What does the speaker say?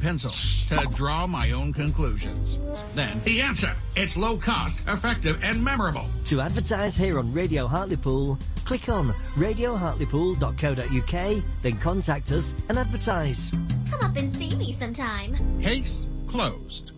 pencil to draw my own conclusions. Then, the answer. It's low cost, effective, and memorable. To advertise here on Radio Hartlepool, click on radiohartlepool.co.uk, then contact us and advertise. Come up and see me sometime. Case closed.